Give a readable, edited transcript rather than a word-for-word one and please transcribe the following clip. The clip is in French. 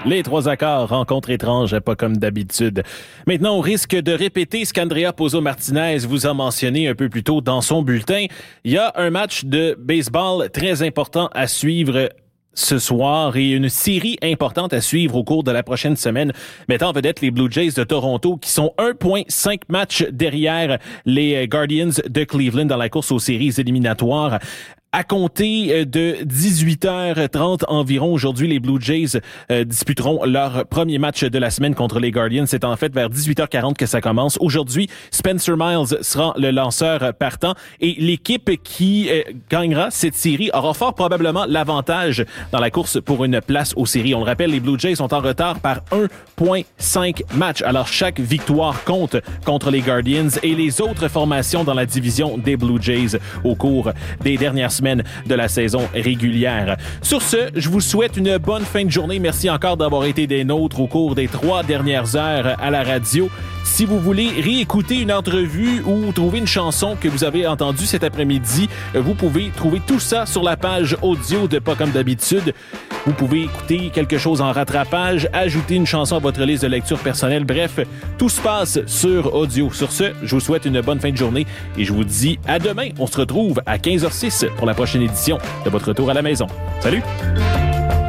Les trois accords, rencontre étrange, pas comme d'habitude. Maintenant, au risque de répéter ce qu'Andrea Pozo-Martinez vous a mentionné un peu plus tôt dans son bulletin, il y a un match de baseball très important à suivre ce soir et une série importante à suivre au cours de la prochaine semaine, mettant en vedette les Blue Jays de Toronto qui sont 1,5 matchs derrière les Guardians de Cleveland dans la course aux séries éliminatoires. À compter de 18h30 environ, aujourd'hui, les Blue Jays disputeront leur premier match de la semaine contre les Guardians. C'est en fait vers 18h40 que ça commence. Aujourd'hui, Spencer Miles sera le lanceur partant et l'équipe qui gagnera cette série aura fort probablement l'avantage dans la course pour une place aux séries. On le rappelle, les Blue Jays sont en retard par 1,5 matchs. Alors, chaque victoire compte contre les Guardians et les autres formations dans la division des Blue Jays au cours des dernières semaines de la saison régulière. Sur ce, je vous souhaite une bonne fin de journée. Merci encore d'avoir été des nôtres au cours des 3 dernières heures à la radio. Si vous voulez réécouter une entrevue ou trouver une chanson que vous avez entendue cet après-midi, vous pouvez trouver tout ça sur la page audio de Pas comme d'habitude. Vous pouvez écouter quelque chose en rattrapage, ajouter une chanson à votre liste de lecture personnelle. Bref, tout se passe sur audio. Sur ce, je vous souhaite une bonne fin de journée et je vous dis à demain. On se retrouve à 15h06 pour la prochaine édition de votre retour à la maison. Salut!